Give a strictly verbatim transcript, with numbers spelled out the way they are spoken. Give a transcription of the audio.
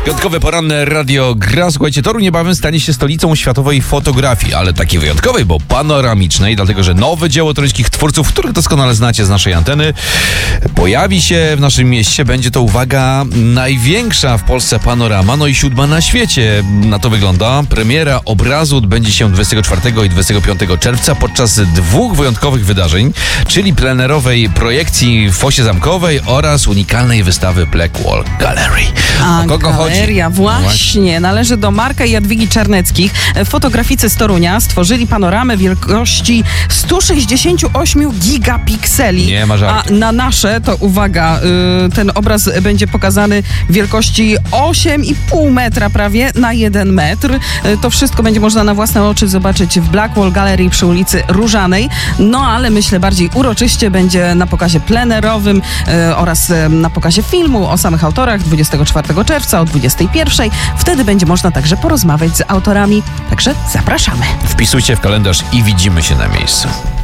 Piątkowe poranne radio gra. Słuchajcie, Toruń niebawem stanie się stolicą światowej fotografii, ale takiej wyjątkowej, bo panoramicznej, dlatego że nowe dzieło toruńskich twórców, których doskonale znacie z naszej anteny, pojawi się w naszym mieście. Będzie to, uwaga, największa w Polsce panorama, no i siódma na świecie. Na to wygląda. Premiera obrazu odbędzie się dwudziestego czwartego i dwudziestego piątego czerwca podczas dwóch wyjątkowych wydarzeń, czyli plenerowej projekcji w Fosie Zamkowej oraz unikalnej wystawy Black Wall Gallery. A, o kogo galeria, chodzi? właśnie. właśnie. Należy do Marka i Jadwigi Czarneckich. Fotograficy z Torunia stworzyli panoramę wielkości sto sześćdziesiąt osiem gigapikseli. Nie ma żartu. A na nasze, to uwaga, y, ten obraz będzie pokazany wielkości osiem i pół metra prawie na jeden metr. Y, to wszystko będzie można na własne oczy zobaczyć w Black Wall Gallery przy ulicy Różanej. No ale myślę bardziej uroczyście będzie na pokazie plenerowym y, oraz y, na pokazie filmu o samych autorach dwudziestego czwartego czerwca o dwudziestej pierwszej. Wtedy będzie można także porozmawiać z autorami. Także zapraszamy. Wpisujcie w kalendarz i widzimy się na miejscu.